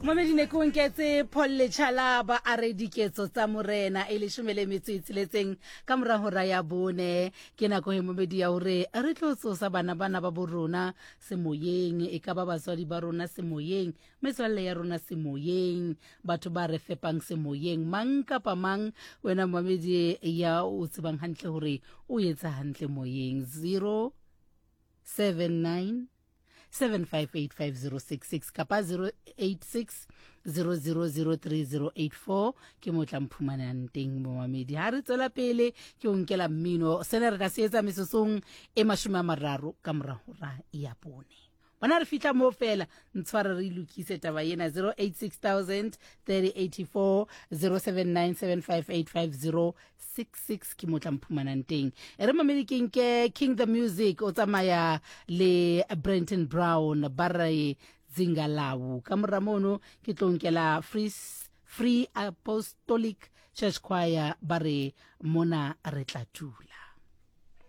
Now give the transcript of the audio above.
Mamedine ko nketse Paul Lechala ba are diketso tsa morena e le shumele metsitsiletseng ka mora hora ya bone ke nako he momedi ya hore re tlotso sa bana ba borona semoyeng e ka ba batswadi ba rona semoyeng metswalle ya rona semoyeng batho ba re fepang semoyeng mang kapa mang wena mamedi ya o tsebang hantle hore o etsa hantle moyeng 079 7585066 kapa 086 000384 ke motla mphumanang teng mo mamedi ha re tsela pele ke o nkela mmino sene re ka se etsa mesosong e 30 ka mora hora ya bone bona re fitla mo fela ntshwara re lokise taba yena 086000 3084 0797585066 ke motla mphumanang teng re mamedi ke King the Music o tsamaya le Brenton Brown bare Zingalawu ka mora mono ke tlonkela Free Apostolic Church Choir bare mona re tla tula